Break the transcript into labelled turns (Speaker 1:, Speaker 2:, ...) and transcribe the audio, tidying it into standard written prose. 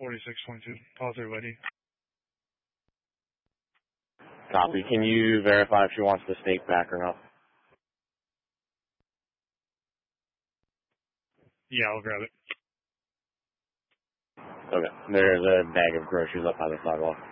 Speaker 1: 46.2. Positive ID.
Speaker 2: Copy. Can you verify if she wants the steak back or not?
Speaker 1: Yeah, I'll grab it.
Speaker 2: Okay. There's a bag of groceries up by the sidewalk.